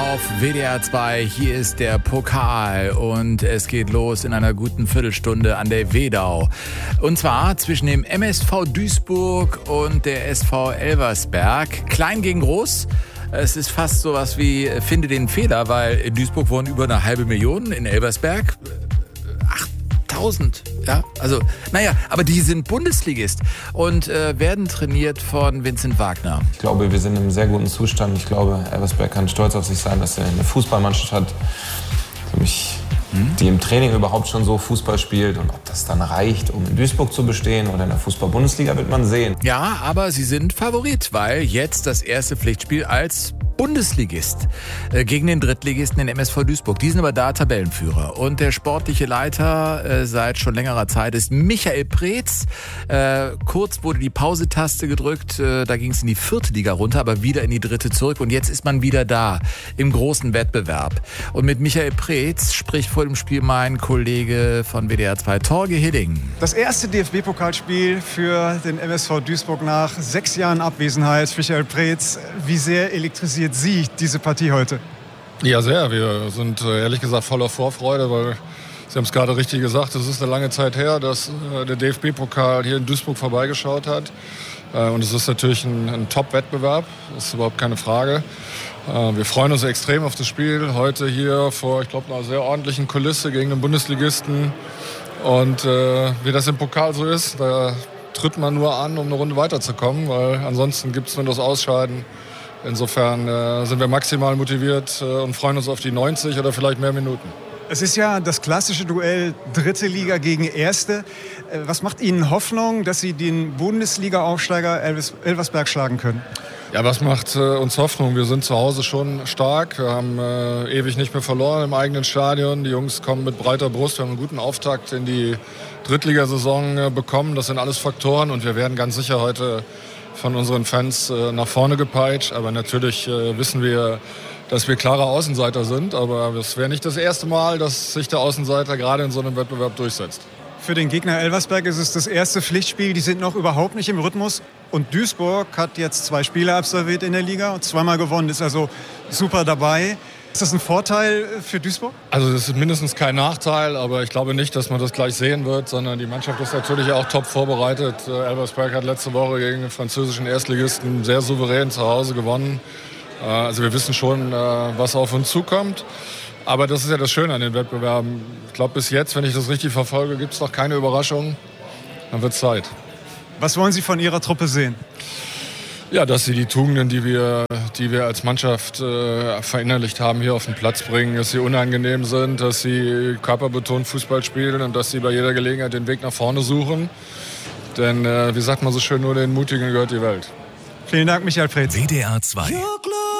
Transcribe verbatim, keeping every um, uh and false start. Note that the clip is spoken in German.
auf W D R zwei. Hier ist der Pokal und es geht los in einer guten Viertelstunde an der Wedau. Und zwar zwischen dem M S V Duisburg und der S V Elversberg. Klein gegen groß. Es ist fast sowas wie finde den Fehler, weil in Duisburg wohnen über eine halbe Million, in Elversberg achttausend. Ja, also, naja, aber die sind Bundesligist und äh, werden trainiert von Vincent Wagner. Ich glaube, wir sind in einem sehr guten Zustand. Ich glaube, Elversberg kann stolz auf sich sein, dass er eine Fußballmannschaft hat, die im Training überhaupt schon so Fußball spielt. Und ob das dann reicht, um in Duisburg zu bestehen oder in der Fußball-Bundesliga, wird man sehen. Ja, aber sie sind Favorit, weil jetzt das erste Pflichtspiel als Bundesligist äh, gegen den Drittligisten, den M S V Duisburg. Die sind aber da Tabellenführer. Und der sportliche Leiter äh, seit schon längerer Zeit ist Michael Preetz. Äh, kurz wurde die Pause-Taste gedrückt. Äh, da ging es in die vierte Liga runter, aber wieder in die dritte zurück. Und jetzt ist man wieder da im großen Wettbewerb. Und mit Michael Preetz spricht vor dem Spiel mein Kollege von W D R zwei, Torge Hilling. Das erste D F B-Pokalspiel für den M S V Duisburg nach sechs Jahren Abwesenheit. Michael Preetz, wie sehr elektrisiert Sie diese Partie heute? Ja, sehr. Wir sind ehrlich gesagt voller Vorfreude, weil Sie haben es gerade richtig gesagt, es ist eine lange Zeit her, dass der D F B-Pokal hier in Duisburg vorbeigeschaut hat. Und es ist natürlich ein, ein Top-Wettbewerb, das ist überhaupt keine Frage. Wir freuen uns extrem auf das Spiel heute hier vor, ich glaube, einer sehr ordentlichen Kulisse gegen den Bundesligisten. Und äh, wie das im Pokal so ist, da tritt man nur an, um eine Runde weiterzukommen, weil ansonsten gibt es nur das Ausscheiden. Insofern äh, sind wir maximal motiviert äh, und freuen uns auf die neunzig oder vielleicht mehr Minuten. Es ist ja das klassische Duell dritte Liga gegen erste. Äh, was macht Ihnen Hoffnung, dass Sie den Bundesliga-Aufsteiger Elvers- Elversberg schlagen können? Ja, was macht äh, uns Hoffnung? Wir sind zu Hause schon stark. Wir haben äh, ewig nicht mehr verloren im eigenen Stadion. Die Jungs kommen mit breiter Brust. Wir haben einen guten Auftakt in die Drittligasaison äh, bekommen. Das sind alles Faktoren und wir werden ganz sicher heute von unseren Fans äh, nach vorne gepeitscht. Aber natürlich äh, wissen wir, dass wir klare Außenseiter sind. Aber es wäre nicht das erste Mal, dass sich der Außenseiter gerade in so einem Wettbewerb durchsetzt. Für den Gegner Elversberg ist es das erste Pflichtspiel. Die sind noch überhaupt nicht im Rhythmus. Und Duisburg hat jetzt zwei Spiele absolviert in der Liga und zweimal gewonnen. Ist also super dabei. Ist das ein Vorteil für Duisburg? Also das ist mindestens kein Nachteil, aber ich glaube nicht, dass man das gleich sehen wird, sondern die Mannschaft ist natürlich auch top vorbereitet. Elversberg hat letzte Woche gegen den französischen Erstligisten sehr souverän zu Hause gewonnen. Also wir wissen schon, was auf uns zukommt. Aber das ist ja das Schöne an den Wettbewerben. Ich glaube, bis jetzt, wenn ich das richtig verfolge, gibt es noch keine Überraschung. Dann wird es Zeit. Was wollen Sie von Ihrer Truppe sehen? Ja, dass sie die Tugenden, die wir, die wir als Mannschaft äh, verinnerlicht haben, hier auf den Platz bringen, dass sie unangenehm sind, dass sie körperbetont Fußball spielen und dass sie bei jeder Gelegenheit den Weg nach vorne suchen. Denn, äh, wie sagt man so schön, nur den Mutigen gehört die Welt. Vielen Dank, Michael Preetz. W D R zwei.